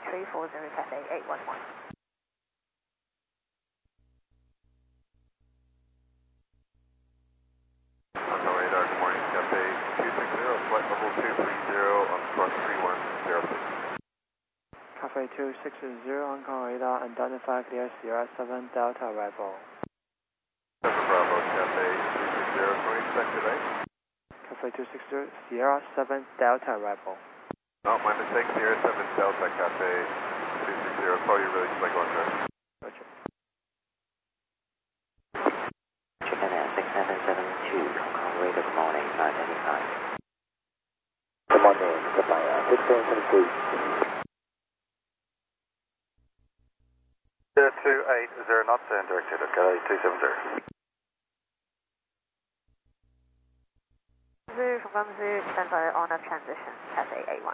340 Cafe 811. Echo radar, good morning, Cafe 260, flight level 230 on course 3106. Cafe 260 on call radar, unidentified clear Sierra 7 Delta arrival. 7 Bravo, Cafe 260, can we expect today? Cafe 260 Sierra 7 Delta arrival. No, my mistake, Sierra 7 Delta, Cafe 260, call you really like going there. Roger. Chicken Air 6772, Hong Kong radar, good morning, 985. Good morning, goodbye, 6772. 280 knots and directed at Galley 270. Zulu from Zulu, stand by on a transition, Cafe 81.